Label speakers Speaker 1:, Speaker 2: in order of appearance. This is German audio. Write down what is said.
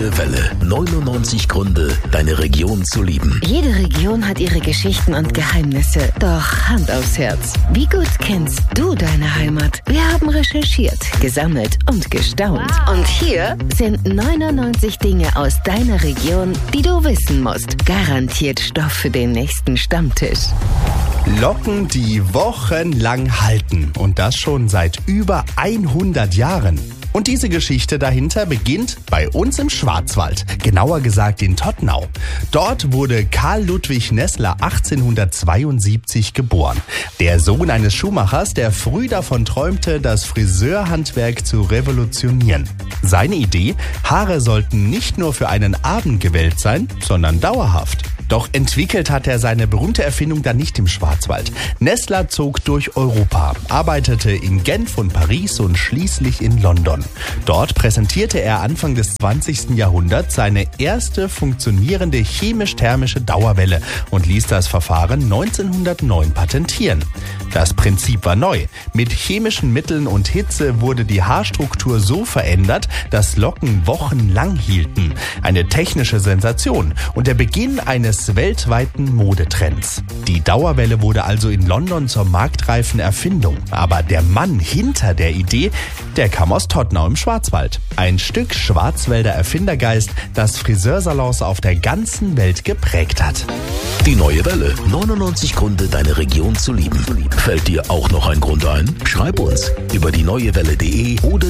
Speaker 1: neue Welle. 99 Gründe, deine Region zu lieben.
Speaker 2: Jede Region hat ihre Geschichten und Geheimnisse. Doch Hand aufs Herz. Wie gut kennst du deine Heimat? Wir haben recherchiert, gesammelt und gestaunt. Wow. Und hier sind 99 Dinge aus deiner Region, die du wissen musst. Garantiert Stoff für den nächsten Stammtisch.
Speaker 3: Locken, die wochenlang halten. Und das schon seit über 100 Jahren. Und diese Geschichte dahinter beginnt bei uns im Schwarzwald, genauer gesagt in Tottnau. Dort wurde Karl Ludwig Nessler 1872 geboren. Der Sohn eines Schuhmachers, der früh davon träumte, das Friseurhandwerk zu revolutionieren. Seine Idee: Haare sollten nicht nur für einen Abend gewellt sein, sondern dauerhaft. Doch entwickelt hat er seine berühmte Erfindung dann nicht im Schwarzwald. Nessler zog durch Europa, arbeitete in Genf und Paris und schließlich in London. Dort präsentierte er Anfang des 20. Jahrhunderts seine erste funktionierende chemisch-thermische Dauerwelle und ließ das Verfahren 1909 patentieren. Das Prinzip war neu. Mit chemischen Mitteln und Hitze wurde die Haarstruktur so verändert, dass Locken wochenlang hielten. Eine technische Sensation und der Beginn eines weltweiten Modetrends. Die Dauerwelle wurde also in London zur marktreifen Erfindung. Aber der Mann hinter der Idee, der kam aus Tottnau im Schwarzwald. Ein Stück Schwarzwälder Erfindergeist, das Friseursalons auf der ganzen Welt geprägt hat.
Speaker 1: Die neue Welle. 99 Gründe, deine Region zu lieben. Fällt dir auch noch ein Grund ein? Schreib uns über die neuewelle.de oder